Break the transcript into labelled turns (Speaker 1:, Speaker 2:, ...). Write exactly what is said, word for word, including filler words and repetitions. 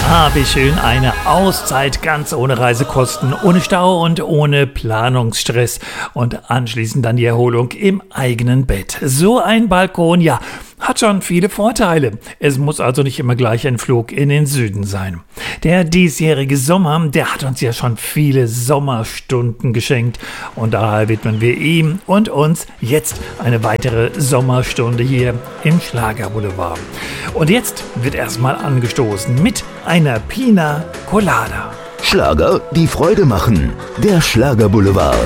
Speaker 1: Ah, wie schön, eine Auszeit ganz ohne Reisekosten, ohne Stau und ohne Planungsstress und anschließend dann die Erholung im eigenen Bett. So ein Balkon, ja, hat schon viele Vorteile. Es muss also nicht immer gleich ein Flug in den Süden sein. Der diesjährige Sommer, der hat uns ja schon viele Sommerstunden geschenkt und daher widmen wir ihm und uns jetzt eine weitere Sommerstunde hier im Schlagerboulevard. Und jetzt wird erstmal angestoßen mit einer Pina Colada.
Speaker 2: Schlager, die Freude machen. Der Schlagerboulevard.